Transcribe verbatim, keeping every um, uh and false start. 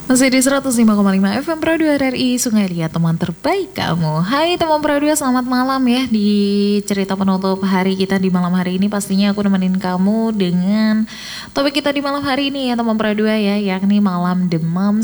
Masih di seratus lima koma lima F M Pro dua R R I Sungai Liat, teman terbaik kamu. Hai teman Pro dua, selamat malam ya. Di cerita penutup hari kita di malam hari ini, pastinya aku nemenin kamu dengan topik kita di malam hari ini ya teman Pro dua ya, yakni malam demam